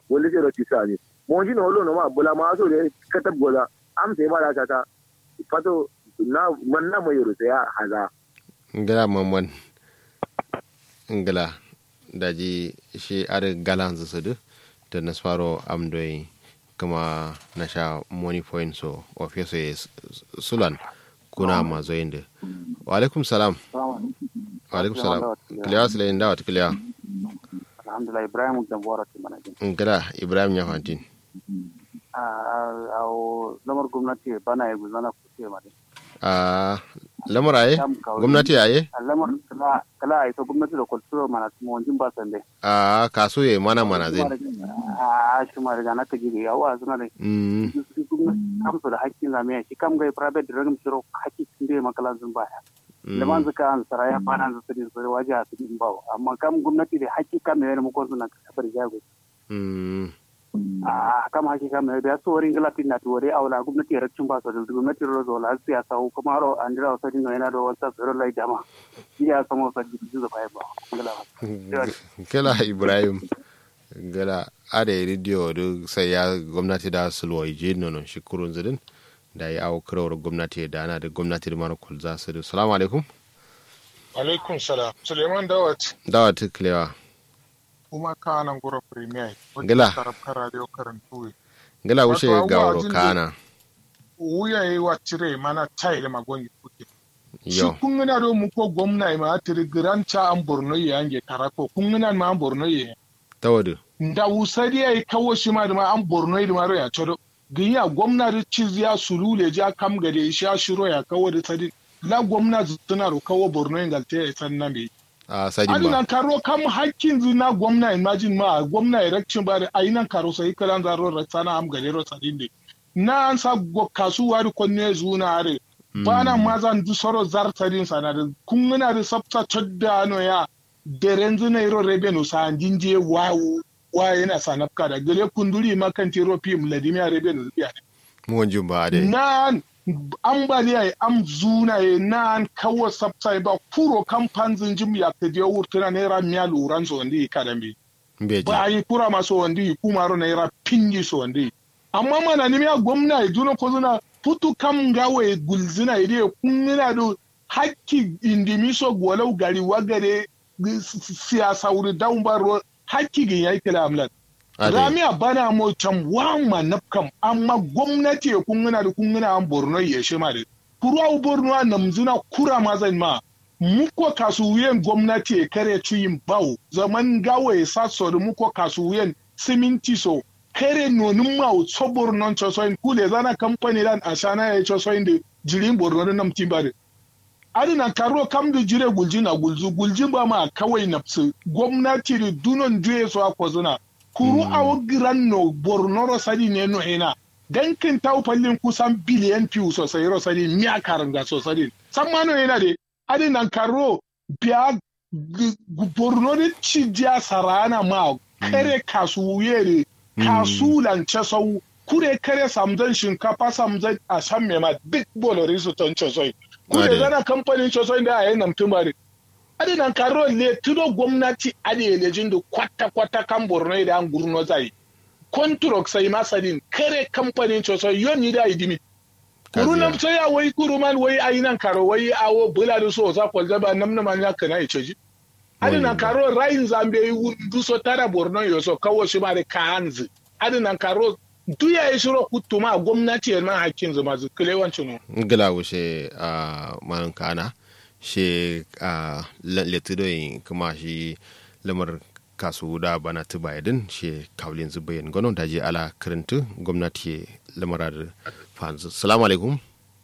wani zero tisani mo ji no lo no ma bula ma so de kata bola am sai ba da ta fato na manna mai rusa ya haza ngala mamman ngala daji shi are galan zusudu da nasfaro amdoi kuma na sha money point so office sulan kuna mazoyin da wa alaikum salam kiliya sile inda wata kiliya alhamdulillah ibrahim da bora ti mana ngala ibrahim ya fantin lamar gwamnati bana yi guzana kuce ma lamar aye gwamnati aye lamar kala ai to gwamnati da kulturo mana mu wanjin ba sande kaso ye mana zai shi ma daga naka jiga yawa suna da kam so da hakkin zamiya shi kam ga private dragam shiro hakki tinde makalan sun baya da man zaka an saraya bana su sirri sai waje a cikin bawo amma kam gwamnati da hakki kam ne mu ko suna kafar jago kam hakki kam ne da so rin galatin na tuware aula gwamnati raccin ba so da gwamnati rozo la siyasa ko kuma ro andira so dino yana da wata tsoro lai dama ya samu sajji da bai ba kala ibrahim gala ada radio do sai ya gwamnati da sulwa je nono shi kurun zidin da ya awo kirawar gwamnati da ana da gwamnati da mara kulza su da salamu alaikum alaikum salam suleiman dawat kilewa kuma kanan gura premier gala radio karantuwe gala wuce gawaro kana wuya yi wa cire mana tile magonyi kuke shi yo kun gina do mu ko gwamna ma tiri granta an borno ya ange karako kun gina ma an borno ya tawadu da wusari ya yi kawo shi ma da ma an borno ya maro ya ciro ginya gwamna da ciz ya sulule ja kam gade shi ya shiro ya kawo da sadi la gwamna suna ro kawo borno ya galte ya san na me sadin ba adinan karo kam hakkin zina gwamna imagine ma gwamna election ba da ayinan karo sai kalan zaro ratsana am gade ro sadin de na an sa kasuwa da konne zuna are bana ma zan du soro zartarin sana da kun gina da sabta tadda no ya deren zuna iro rebenu sa jinje wawu wa yana sanafka da gare kunduri makan tiro fim ladimiya rebenu biya mu wanjin ba dai nan ambaliya am zuna ye nan kawo sabta ba kuro kampanzin jim ya te dio urtuna naira miya luran so ndi kadambi beji ba yi kura maso ndi kuma ro naira pingi so ndi amma mana ni miya gwamna ya duno ko zuna putu kam gawe gulzina ide kunna do hakki indimiso golau gari wagare siyasa wuri daun baro hakki gin yayi kala amlan ramiya bana mo can wama nafkam amma gwamnati ya kunguna an borno ya shi ma da kuru borno namzuna kura ma zan ma muko kasuwiyen gwamnati ya kare tuyin bawo zaman gawa ya saso da muko kasuwiyen siminti so kare nonin ma so borno chosoin kule zana kamfani dan ashana ya chosoin da jirin borno nam timbare adina karo kam da jire guljin ba ma kawai nafsu gwamnati da dunon juye so akozuna kuru awo giranno bornoro sadi ne no ina dan kin taw pallin kusan biliyan piu sosai ro sadi miya karanga sosai san ma no ina de adi nan karo biya bornoro cijja sarana ma kare kasuyere kasulan chasau kure kare samzan shinkafa samzan a san me ma duk bolori su ton chasoi kure zana kamfanin chasoi da ayi nan tumare adinan karo le tudo gwamnati ade lejin da kwata kan borno da an gurno zai contract sai masadin kare kamfanin choso yoni da idimi kurunam sai ya wai kuruman wai ayinan karo wai awo buladu so za ko zaba namna man ya kana iceji adinan karo rain zambe du so tara borno yo so kawo shi bare kanzi adinan karo duya ya shiro kutuma gwamnati ma hakkin zuma zukulewancin ngala wuce man kana shi letidoyin kuma shi lamar kasu da bana ta bayadin shi kawlin zubayin gwanon da je ala karantu gwamnati lamarar fanzu. Salamu alaikum.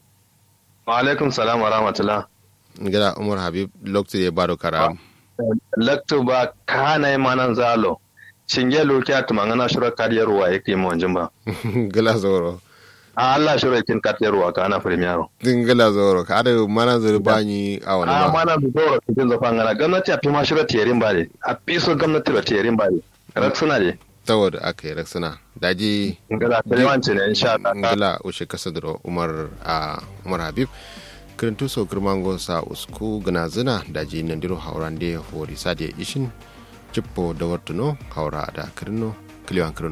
Wa alaikum salam wa rahmatullah. Gida Umar Habib lokacin ya baro karam. Laktu ba kana yi manan zalo. Cinge loki a tumangana shirar kariyar ruwa ya kai mawanjin ba. Gila zoro. Allah shirar kin kariyar ruwa ka ana firimiyaro. Gila zoro ka ada mana zurbani a wani ba. Mana zoro cikin zafan gana gwamnati a fi ma shirar tiyarin ba ne. A fi so gwamnati ba tiyarin ba ne. Raksuna ne. Saboda aka yi raksuna. Daji. Gila firewanci ne insha Allah. Gila ushe kasa da Umar Habib. Kirintu so girman sa usku gana zina daji nandiro hauran da hori sadiya ishin. Cippo da wartuno haura da kirno kiliwan kirno